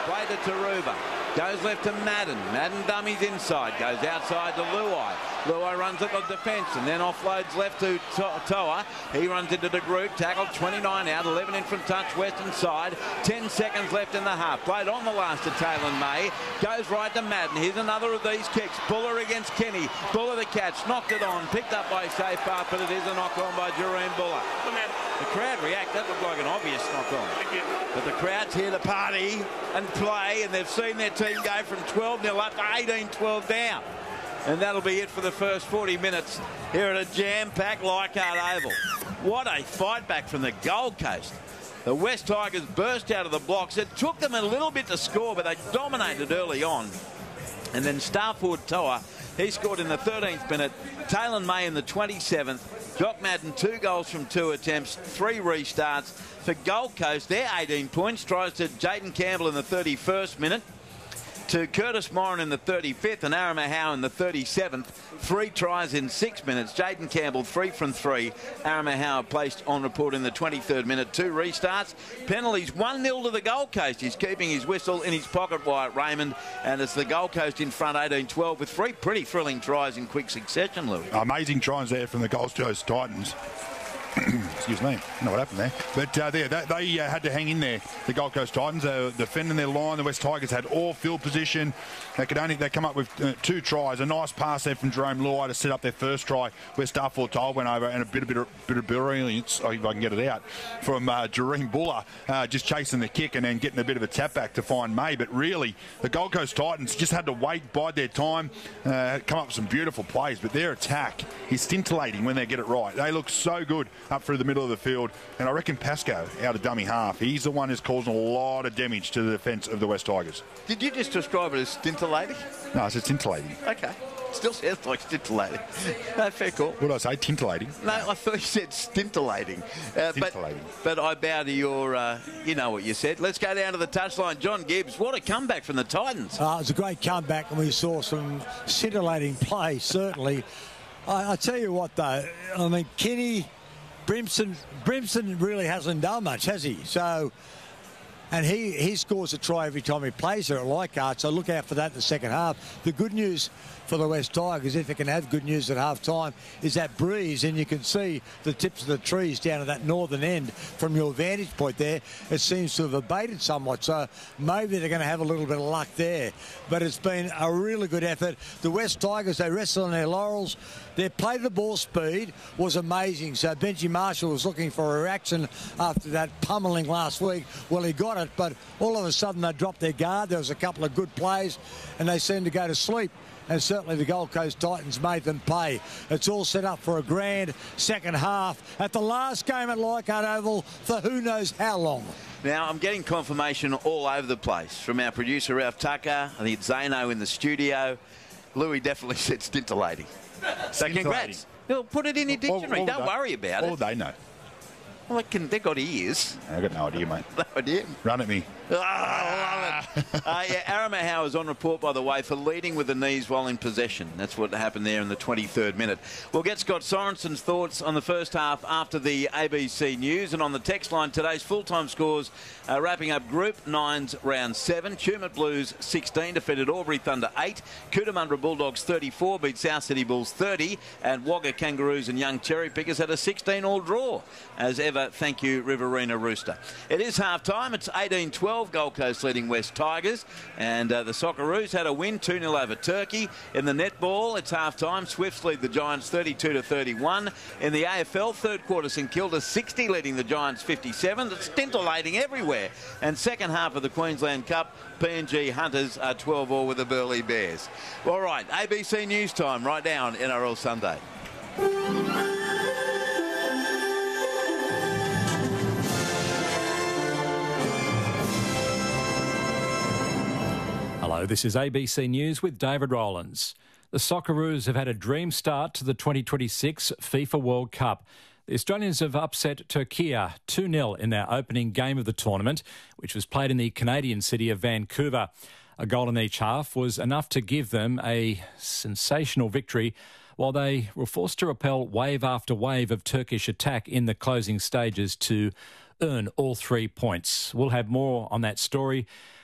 Play to Taruba. Goes left to Madden. Madden dummies inside. Goes outside to Luai. Luai runs at the defence and then offloads left to Toa. He runs into the group. Tackled 29 out. 11 in from touch. Western side. 10 seconds left in the half. Played on the last to Taylor May. Goes right to Madden. Here's another of these kicks. Buller against Kenny. Buller the catch. Knocked it on. Picked up by Safepath, but it is a knock on by Jareen Buller. The crowd react. That looked like an obvious knock on. But the crowd's here to party and play, and they've seen their team go from 12-0 up to 18-12 down. And that'll be it for the first 40 minutes here at a jam-packed Leichhardt Oval. What a fight back from the Gold Coast. The West Tigers burst out of the blocks. It took them a little bit to score, but they dominated early on. And then Starford Toa, he scored in the 13th minute. Taylor May in the 27th. Jock Madden, 2 goals from 2 attempts, 3 restarts. For Gold Coast, their 18 points tries to Jaden Campbell in the 31st minute, to Curtis Moran in the 35th and Arama Howe in the 37th. 3 tries in 6 minutes. Jaden Campbell 3 from 3. Arama Howe placed on report in the 23rd minute. 2 restarts. Penalties 1-0 to the Gold Coast. He's keeping his whistle in his pocket, Wyatt Raymond, and it's the Gold Coast in front 18-12 with 3 pretty thrilling tries in quick succession, Louis. Amazing tries there from the Gold Coast Titans. Excuse me, I don't know what happened there. But they had to hang in there, the Gold Coast Titans. They were defending their line. The West Tigers had all field position. They come up with 2 tries. A nice pass there from Jerome Luai to set up their first try, where Starford Toa went over, and a bit of brilliance, if I can get it out, from Jareen Buller, just chasing the kick and then getting a bit of a tap back to find May. But really, the Gold Coast Titans just had to wait, bide their time, come up with some beautiful plays. But their attack is scintillating when they get it right. They look so good up through the middle of the field, and I reckon Pascoe out of dummy half, he's the one who's causing a lot of damage to the defence of the West Tigers. Did you just describe it as scintillating? No, I said scintillating. Okay. Still sounds like scintillating. No, fair call. What did I say? Tintillating? No, I thought you said scintillating. Scintillating. But I bow to your, you know what you said. Let's go down to the touchline. John Gibbs, what a comeback from the Titans. It was a great comeback, and we saw some scintillating play, certainly. I tell you what, though, I mean, Kenny, Brimson really hasn't done much, has he? So, and he scores a try every time he plays there at Leichhardt, so look out for that in the second half. The good news for the West Tigers, if they can have good news at half-time, is that breeze, and you can see the tips of the trees down at that northern end from your vantage point there. It seems to have abated somewhat, so maybe they're going to have a little bit of luck there. But it's been a really good effort. The West Tigers, they rested on their laurels. Their play-the-ball speed was amazing, so Benji Marshall was looking for a reaction after that pummeling last week. Well, he got it, but all of a sudden they dropped their guard. There was a couple of good plays, and they seemed to go to sleep. And certainly the Gold Coast Titans made them pay. It's all set up for a grand second half at the last game at Leichhardt Oval for who knows how long. Now, I'm getting confirmation all over the place from our producer, Ralph Tucker. I think it's Zano in the studio. Louis definitely said scintillating. So congrats. Well, put it in your dictionary. Don't worry about it. All they know. Well, they've got ears. I've got no idea, mate. No idea. Run at me. Oh, I love it. Arama Howe is on report, by the way, for leading with the knees while in possession. That's what happened there in the 23rd minute. We'll get Scott Sorensen's thoughts on the first half after the ABC News. And on the text line, today's full-time scores wrapping up Group 9's round 7. Tumut Blues 16 defeated Albury Thunder 8. Cootamundra Bulldogs 34 beat South City Bulls 30. And Wagga Kangaroos and Young Cherry Pickers had a 16-all draw. As ever, thank you, Riverina Rooster. It is half-time. It's 18-12. Gold Coast leading West Tigers, and the Socceroos had a win 2-0 over Turkey. In the netball, it's half-time. Swifts lead the Giants 32-31. In the AFL, third quarter, St Kilda 60 leading the Giants 57. It's scintillating everywhere. And second half of the Queensland Cup, PNG Hunters are 12-all with the Burleigh Bears. All right, ABC News time right now on NRL Sunday. Hello, this is ABC News with David Rowlands. The Socceroos have had a dream start to the 2026 FIFA World Cup. The Australians have upset Turkey 2-0 in their opening game of the tournament, which was played in the Canadian city of Vancouver. A goal in each half was enough to give them a sensational victory, while they were forced to repel wave after wave of Turkish attack in the closing stages to earn all 3 points. We'll have more on that story